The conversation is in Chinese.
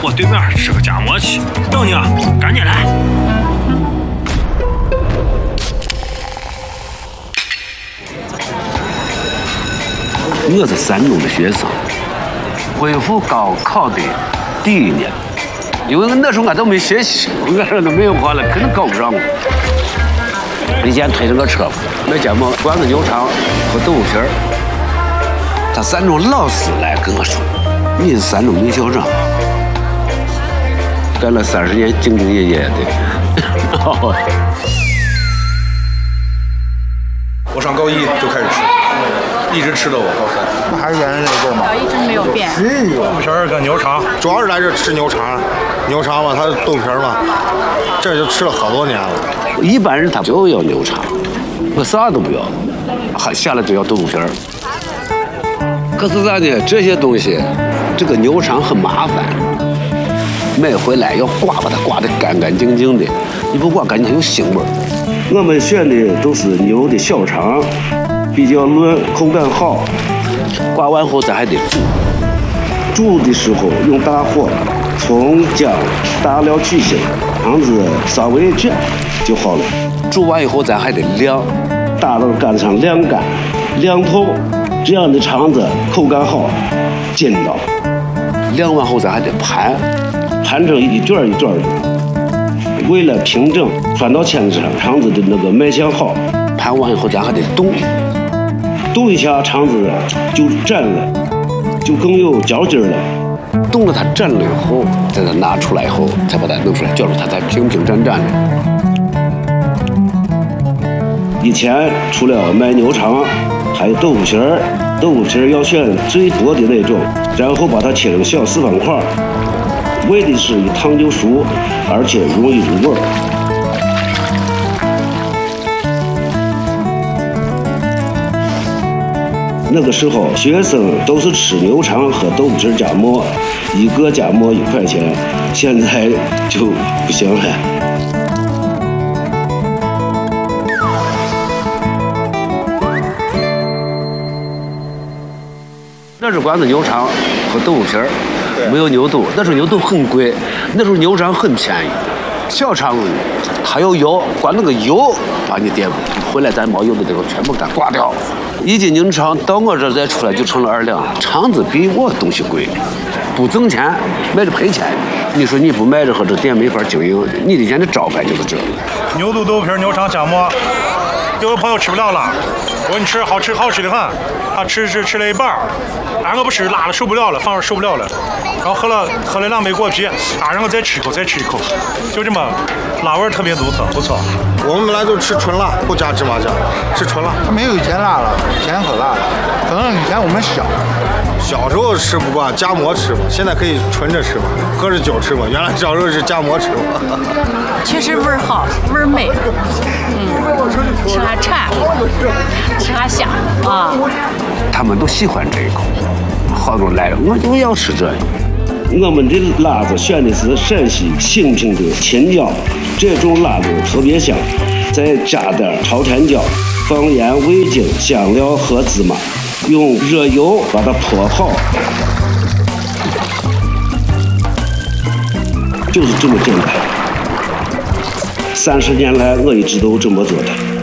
我对面吃个夹馍去，等你啊，赶紧来。 我是山东的学生，恢复高考的第1年，因为那时候俺都没学习，我说都没有话了，肯定考不上。以前推着个车卖夹馍、丸子、牛肠和豆腐皮儿。他山东老师来跟我说：“你是山东名校长，干了30年兢兢业业的。” 我上高1就开始吃，一直吃到我高3。 那还是原来那个吗？ 一直没有变。 豆腐皮儿跟牛肠， 主要是来这吃牛肠，牛肠嘛，它豆皮儿嘛，这就吃了好多年了。 一般人他就要牛肠，我啥都不要，还下来就要豆腐皮儿。可是啥呢？这些东西，这个牛肠很麻烦，买回来要把它刮得干干净净的，你不刮干净它有腥味儿。我们选的都是牛的小肠，比较嫩，口感好。刮完后咱还得煮，煮的时候用大火，葱姜大料去腥，肠子稍微卷就好了。煮完以后咱还得晾，打到杆子上晾干，晾透。这样的肠子口感好，筋道。晾完后咱还得盘成一卷一卷的。为了平整，穿到签子上，肠子的那个卖相好。盘完以后咱还得冻一下，肠子就粘了，就更有嚼劲了。冻了它粘了以后，再它拿出来以后，才把它弄出来，叫出它才平平整整的。以前除了卖牛肠，还有豆腐皮儿，豆腐皮儿要选最薄的那种，然后把它切成小4方块，为的是一烫就熟，而且容易入味儿。那个时候学生都是吃牛肠和豆腐皮夹馍，一个夹馍1块钱，现在就不行了。那是丸子牛肠和豆腐皮儿，没有牛肚。那时候牛肚很贵，那时候牛肠很便宜。小肠子还有油，管那个油把你颠回来，咱没油的这个全部给它刮掉。1斤牛肠到我这再出来就成了2两。肠子比我东西贵，不挣钱，卖着赔钱。你说你不卖着和这店没法经营，你的现在招牌就是这。 牛肚、豆腐皮儿、牛肠、夹馍，有的朋友吃不了辣，我说你吃好吃的很，他吃了一半儿。我不吃辣了受不了了，反而受不了了，然后喝了2杯果啤，让我再吃一口，就这么辣味特别独特，不错。 我们本来就吃纯辣，不加芝麻酱，吃纯辣。 它没有以前辣了，以前可辣了。可能以前我们小时候吃不惯，夹馍吃嘛，现在可以纯着吃嘛，喝着酒吃嘛。原来小时候是夹馍吃嘛。 确实味儿好，味儿美，吃还馋，吃还香啊。 他们都喜欢这一口，好多来了，我就要吃这个。我们的辣子选的是陕西兴平的青椒，这种辣子特别香，再加点朝天椒，放盐、味精、香料和芝麻，用热油把它泼好，就是这么简单。30年来，我一直都这么做的。